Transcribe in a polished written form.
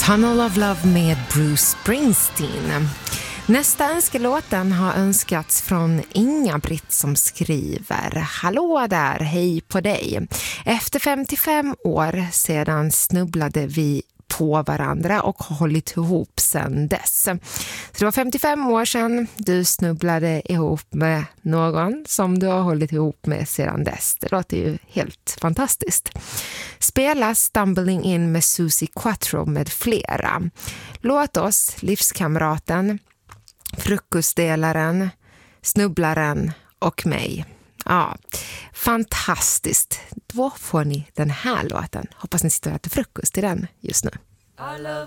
Tunnel of Love med Bruce Springsteen. Nästa önskelåten har önskats från Inga-Britt som skriver: Hallå där, hej på dig. Efter 55 år sedan snubblade vi på varandra och har hållit ihop sedan dess. Så det var 55 år sedan du snubblade ihop med någon som du har hållit ihop med sedan dess. Det låter ju helt fantastiskt. Spela Stumbling In med Susie Quattro med flera. Låt oss, livskamraten, frukostdelaren, snubblaren och mig. Ja, fantastiskt. Då får ni den här låten. Hoppas ni sitter och äter frukost i den just nu.